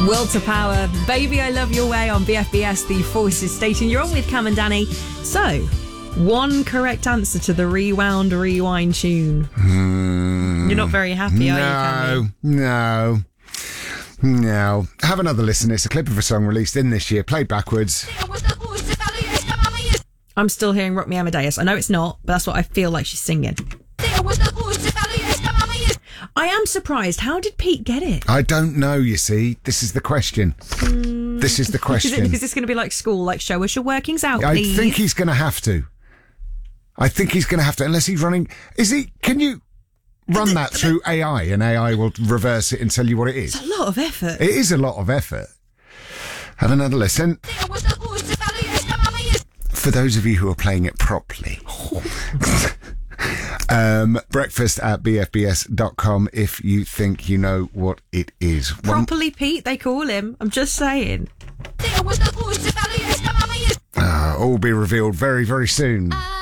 Will to Power, Baby I Love Your Way on BFBS, the Forces station. You're on with Cam and Danny. So, one correct answer to the rewind tune. You're not very happy, are you, Cammy? No. Have another listen. It's a clip of a song released in this year, played backwards. I'm still hearing Rock Me Amadeus. I know it's not, but that's what I feel like she's singing. I am surprised. How did Pete get it? I don't know, you see. This is the question. This is the question. Is this going to be like school, like show us your workings out, I please? think he's going to have to. Unless he's running... Can you run that through AI and AI will reverse it and tell you what it is? It's a lot of effort. It is a lot of effort. Have another listen. For those of you who are playing it properly... breakfast at bfbs.com if you think you know what it is. Properly Pete, they call him. I'm just saying. All be revealed very, very soon.